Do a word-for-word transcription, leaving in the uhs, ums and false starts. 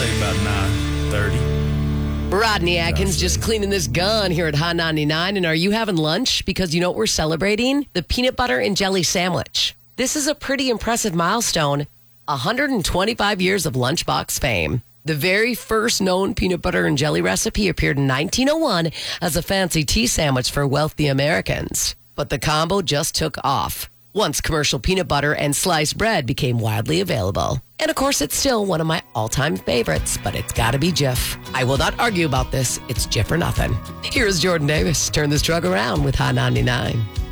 say about nine thirty. Rodney Atkins That's just it. cleaning this gun here at Hot ninety-nine. And are you having lunch? Because you know what we're celebrating? The peanut butter and jelly sandwich. This is a pretty impressive milestone. one hundred twenty-five years of Lunchbox fame. The very first known peanut butter and jelly recipe appeared in nineteen oh one as a fancy tea sandwich for wealthy Americans. But the combo just took off once commercial peanut butter and sliced bread became widely available. And of course, it's still one of my all-time favorites, but it's got to be Jif. I will not argue about this. It's Jif or nothing. Here's Jordan Davis. Turn this drug around with Hot ninety-nine.